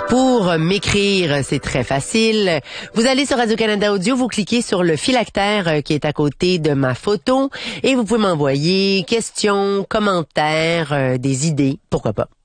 Pour m'écrire, c'est très facile. Vous allez sur Radio-Canada Audio, vous cliquez sur le phylactère qui est à côté de ma photo et vous pouvez m'envoyer questions, commentaires, des idées, pourquoi pas.